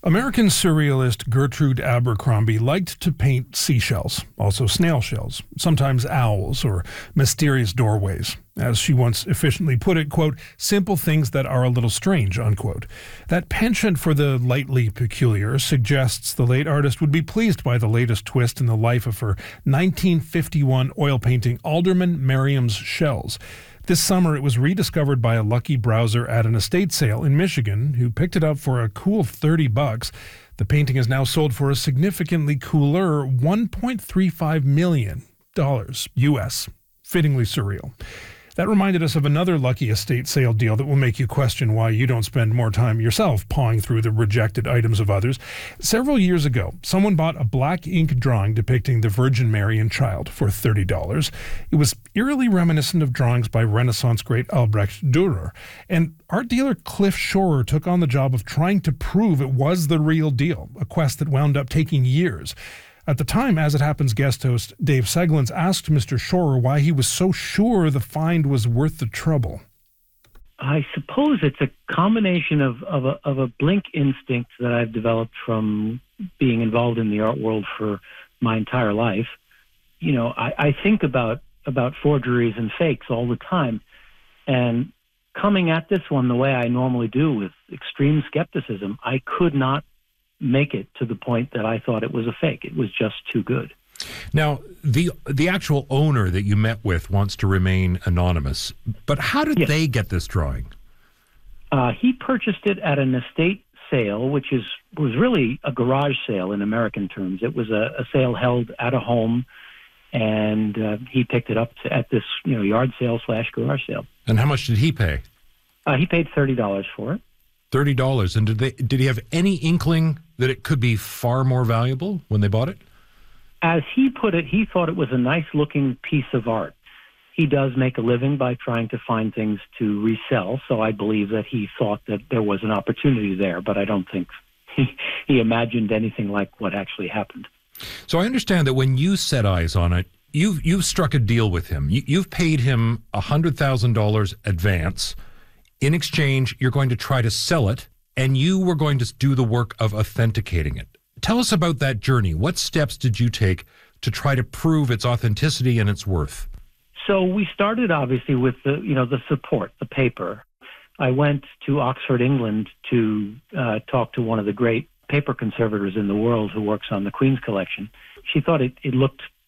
American surrealist Gertrude Abercrombie liked to paint seashells, also snail shells, sometimes owls or mysterious doorways. As she once efficiently put it, quote, simple things that are a little strange, unquote. That penchant for the lightly peculiar suggests the late artist would be pleased by the latest twist in the life of her 1951 oil painting Alderman Merriam's Shells. This summer, it was rediscovered by a lucky browser at an estate sale in Michigan who picked it up for a cool $30. The painting is now sold for a significantly cooler $1.35 million US. Fittingly surreal. That reminded us of another lucky estate sale deal that will make you question why you don't spend more time yourself pawing through the rejected items of others. Several years ago, someone bought a black ink drawing depicting the Virgin Mary and Child for $30. It was eerily reminiscent of drawings by Renaissance great Albrecht Dürer. And art dealer Cliff Schorer took on the job of trying to prove it was the real deal, a quest that wound up taking years. At the time, As It Happens guest host Dave Seglins asked Mr. Schorer why he was so sure the find was worth the trouble. I suppose it's a combination of a blink instinct that I've developed from being involved in the art world for my entire life. You know, I think about forgeries and fakes all the time. And coming at this one the way I normally do with extreme skepticism, I could not make it to the point that I thought it was a fake. It was just too good. Now, the actual owner that you met with wants to remain anonymous, but how did they get this drawing? He purchased it at an estate sale, which was really a garage sale in American terms. It was a sale held at a home, and he picked it up at this yard sale / garage sale. And how much did he pay? He paid $30 for it. $30. And did he have any inkling that it could be far more valuable when they bought it? As he put it, he thought it was a nice-looking piece of art. He does make a living by trying to find things to resell, so I believe that he thought that there was an opportunity there, but I don't think he imagined anything like what actually happened. So I understand that when you set eyes on it, you've struck a deal with him. You've paid him $100,000 advance. In exchange, you're going to try to sell it, and you were going to do the work of authenticating it. Tell us about that journey. What steps did you take to try to prove its authenticity and its worth? So we started, obviously, with the support, the paper. I went to Oxford, England, to talk to one of the great paper conservators in the world who works on the Queen's collection. She thought it looked